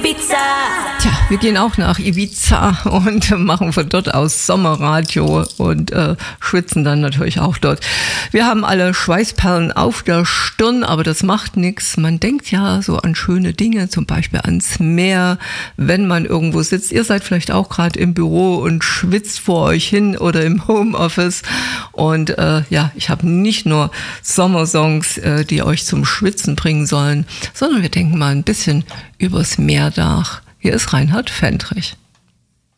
Ibiza. Tja, wir gehen auch nach Ibiza und machen von dort aus Sommerradio und schwitzen dann natürlich auch dort. Wir haben alle Schweißperlen auf der Stirn, aber das macht nichts. Man denkt ja so an schöne Dinge, zum Beispiel ans Meer, wenn man irgendwo sitzt. Ihr seid vielleicht auch gerade im Büro und schwitzt vor euch hin oder im Homeoffice. Und ja, ich habe nicht nur Sommersongs, die euch zum Schwitzen bringen sollen, sondern wir denken mal ein bisschen übers Meer nach. Hier ist Reinhard Fendrich.